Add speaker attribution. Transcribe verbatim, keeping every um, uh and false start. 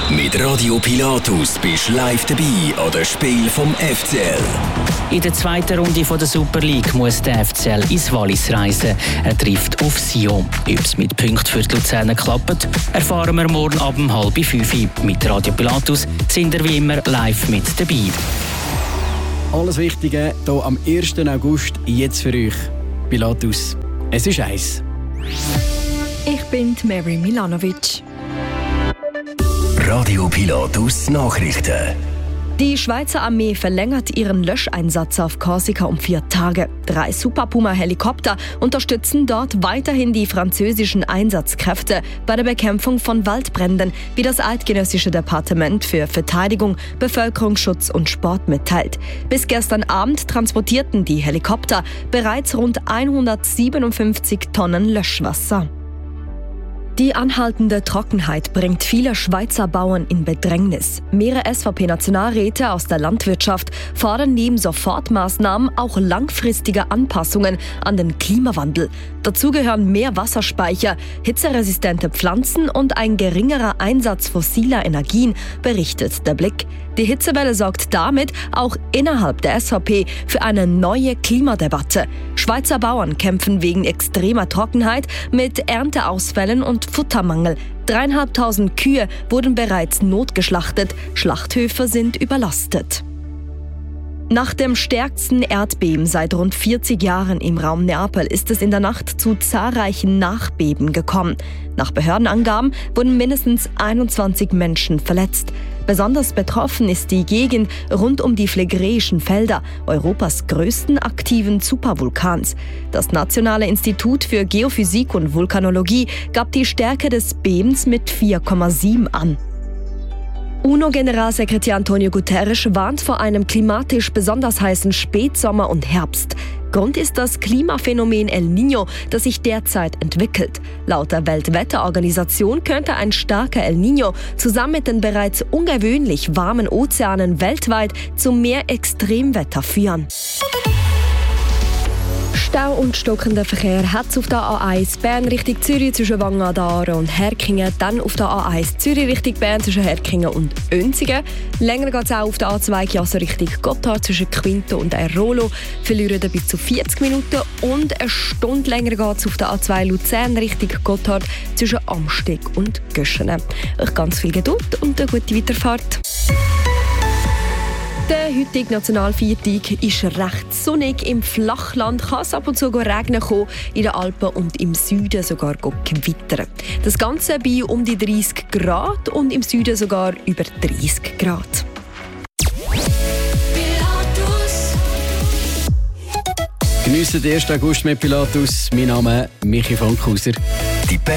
Speaker 1: Mit Radio Pilatus bist du live dabei an den Spielen vom F C L.
Speaker 2: In der zweiten Runde der Super League muss der F C L ins Wallis reisen. Er trifft auf Sion. Ob es mit Punkten für die Luzerner klappt, erfahren wir morgen ab um halb fünf. Mit Radio Pilatus sind wir wie immer live mit dabei.
Speaker 3: Alles Wichtige hier am ersten August, jetzt für euch. Pilatus, es ist eins.
Speaker 4: Ich bin Mary Milanovic.
Speaker 1: Radio Pilatus Nachrichten.
Speaker 4: Die Schweizer Armee verlängert ihren Löscheinsatz auf Korsika um vier Tage. Drei Super Puma-Helikopter unterstützen dort weiterhin die französischen Einsatzkräfte bei der Bekämpfung von Waldbränden, wie das Eidgenössische Departement für Verteidigung, Bevölkerungsschutz und Sport mitteilt. Bis gestern Abend transportierten die Helikopter bereits rund hundertsiebenundfünfzig Tonnen Löschwasser. Die anhaltende Trockenheit bringt viele Schweizer Bauern in Bedrängnis. Mehrere S V P-Nationalräte aus der Landwirtschaft fordern neben Sofortmaßnahmen auch langfristige Anpassungen an den Klimawandel. Dazu gehören mehr Wasserspeicher, hitzeresistente Pflanzen und ein geringerer Einsatz fossiler Energien, berichtet der Blick. Die Hitzewelle sorgt damit auch innerhalb der S V P für eine neue Klimadebatte. Schweizer Bauern kämpfen wegen extremer Trockenheit mit Ernteausfällen und Futtermangel. Dreieinhalbtausend Kühe wurden bereits notgeschlachtet. Schlachthöfe sind überlastet. Nach dem stärksten Erdbeben seit rund vierzig Jahren im Raum Neapel ist es in der Nacht zu zahlreichen Nachbeben gekommen. Nach Behördenangaben wurden mindestens einundzwanzig Menschen verletzt. Besonders betroffen ist die Gegend rund um die Phlegräischen Felder, Europas größten aktiven Supervulkans. Das Nationale Institut für Geophysik und Vulkanologie gab die Stärke des Bebens mit vier Komma sieben an. UNO-Generalsekretär Antonio Guterres warnt vor einem klimatisch besonders heißen Spätsommer und Herbst. Grund ist das Klimaphänomen El Niño, das sich derzeit entwickelt. Laut der Weltwetterorganisation könnte ein starker El Niño zusammen mit den bereits ungewöhnlich warmen Ozeanen weltweit zu mehr Extremwetter führen. Stau und stockender Verkehr hat es auf der A eins Bern Richtung Zürich zwischen Wangen-Aare und Herkingen, dann auf der A eins Zürich Richtung Bern zwischen Herkingen und Önsigen. Länger geht es auch auf der A zwei Chiasso Richtung Gotthard zwischen Quinto und Airolo, verlieren bis zu vierzig Minuten, und eine Stunde länger geht es auf der A zwei Luzern Richtung Gotthard zwischen Amsteg und Göschenen. Euch ganz viel Geduld und eine gute Weiterfahrt. Der heutige Nationalviertag ist recht sonnig. Im Flachland kann es ab und zu regnen kommen, in den Alpen und im Süden sogar gewittern. Das Ganze bei um die dreißig Grad und im Süden sogar über dreißig Grad.
Speaker 3: Geniessen den ersten August mit Pilatus. Mein Name ist Michi Fankhauser.
Speaker 1: Die